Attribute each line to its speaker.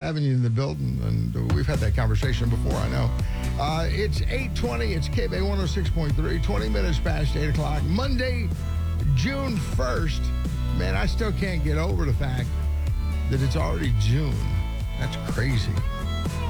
Speaker 1: having you in the building, and we've had that conversation before, I know. It's 8:20. It's KBay 106.3, 20 minutes past 8 o'clock. Monday, June 1st. Man, I still can't get over the fact that it's already June. That's crazy.